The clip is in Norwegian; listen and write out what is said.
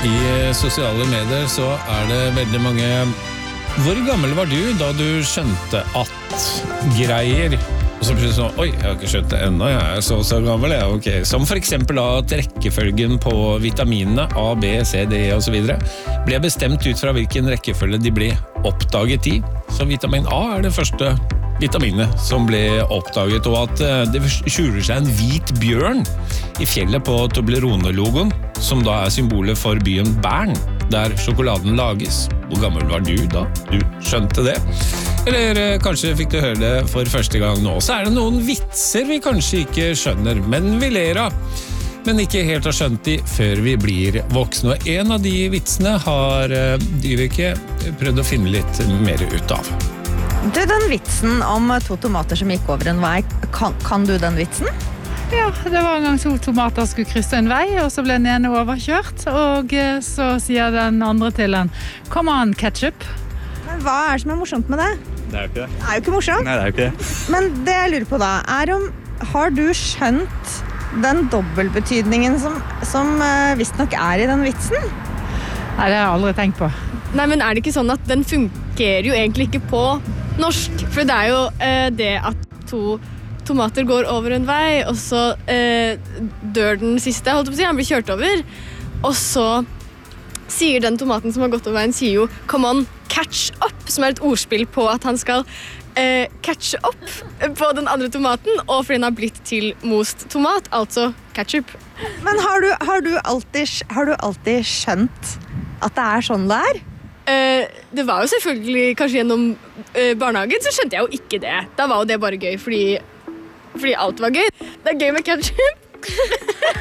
I sosiale medier så det veldig mange. Hvor gammel var du da du skjønte at greier, og så plutselig sånn, oi, jeg har ikke skjønt det ennå, jeg så gammel, ja, ok. Som for eksempel da at rekkefølgen på vitaminene A, B, C, D og så videre ble bestemt ut fra hvilken rekkefølge de ble oppdaget I. Så vitamin A det første vitaminet som ble oppdaget, og at det skjuler seg en hvit bjørn I fjellet på Toblerone-logoen, som da symbolet for byen Bern, der sjokoladen lages. Hvor gammel var du da du skjønte det? Eller kanskje fikk du høre det for første gang nå. Så det noen vitser vi kanskje ikke skjønner, men vi ler av. Men ikke helt har skjønt de før vi blir voksne. Og en av de vitsene har Dyveke prøvd å finne litt mer ut av. Du, den vitsen om 2 tomater som gikk over en vei, kan du den vitsen? Ja, det var en gang 2 tomater skulle krysse en vei, og så ble den ene overkjørt, og så sier den andre til den, «Come on, ketchup!» Men hva det som morsomt med det? Det jo ikke det. Det jo ikke morsomt. Nei, det jo ikke det. Men det jeg lurer på da, har du skjønt den dobbeltbetydningen som visstnok I den vitsen? Nei, det har jeg aldri tenkt på. Nei, men det ikke sånn at den fungerer jo egentlig ikke på norsk? For det jo det at 2 tomater går over en vei, og så dør den siste, holdt jeg på å si, han blir kjørt over, og så sier den tomaten som har gått over veien, sier jo «Come on, catch up», som et ordspill på at han skal catche opp på den andre tomaten, og fordi den har blitt til most tomat, altså ketchup. Men har du alltid skjønt at det sånn det Det var jo selvfølgelig, kanskje gjennom barnehagen, så skjønte jeg jo ikke det. Da var jo det bare gøy, fordi alt var gøy. Det gøy med ketchup.